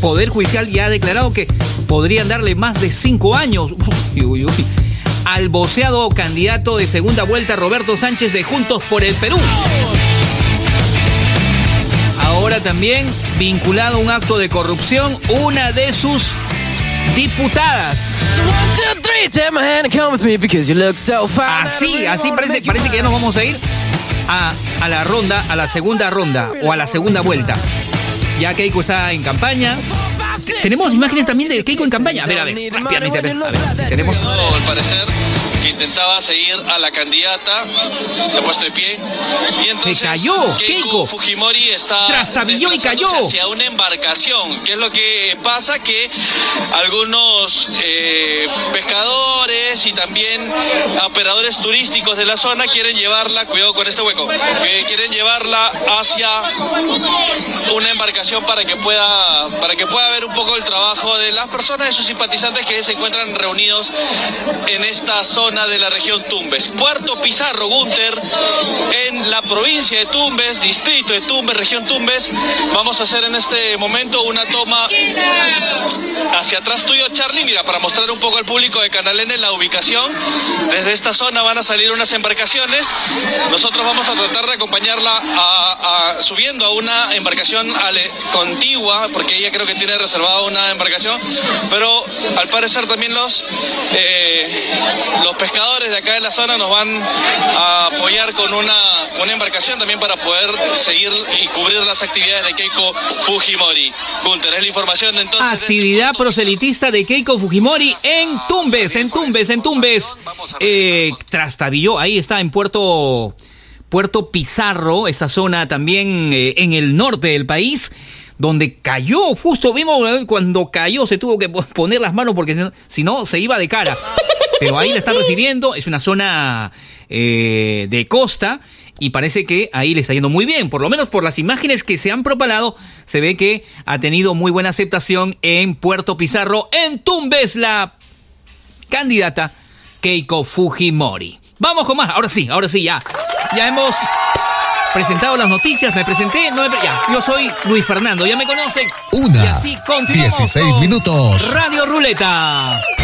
Poder Judicial ya ha declarado que podrían darle más de 5 años al voceado candidato de segunda vuelta Roberto Sánchez de Juntos por el Perú. Ahora también vinculado a un acto de corrupción, una de sus diputadas. Así parece que ya nos vamos a ir a la segunda ronda o a la segunda vuelta. Ya Keiko está en campaña. Tenemos imágenes también de Keiko en campaña. A ver, rápidamente, a ver. Tenemos. Al parecer que intentaba seguir a la candidata, se ha puesto de pie y entonces se cayó. Keiko Fujimori está trastabilló y cayó hacia una embarcación. ¿Qué es lo que pasa? Que algunos pescadores y también operadores turísticos de la zona quieren llevarla, cuidado con este hueco, quieren llevarla hacia una embarcación para que pueda ver un poco el trabajo de las personas, de sus simpatizantes que se encuentran reunidos en esta zona de la región Tumbes. Puerto Pizarro, Gunter, en la provincia de Tumbes, distrito de Tumbes, región Tumbes. Vamos a hacer en este momento una toma hacia atrás tuyo, Charlie, mira, para mostrar un poco al público de Canal N la ubicación. Desde esta zona van a salir unas embarcaciones. Nosotros vamos a tratar de acompañarla subiendo a una embarcación contigua, porque ella creo que tiene reservada una embarcación, pero al parecer también los pescadores de acá de la zona nos van a apoyar con una embarcación también para poder seguir y cubrir las actividades de Keiko Fujimori. Gunter, es la información entonces. Actividad proselitista de Keiko Fujimori en Tumbes. Trastabilló, ahí está en Puerto Pizarro, esa zona también en el norte del país, donde cayó, justo vimos cuando cayó, se tuvo que poner las manos porque si no se iba de cara. Pero ahí la están recibiendo, es una zona de costa y parece que ahí le está yendo muy bien. Por lo menos por las imágenes que se han propalado, se ve que ha tenido muy buena aceptación en Puerto Pizarro, en Tumbes, la candidata Keiko Fujimori. Vamos con más, ahora sí, ya hemos presentado las noticias, me presenté, yo soy Luis Fernando, ya me conocen. Una, y así continuamos 16 minutos. Radio Ruleta.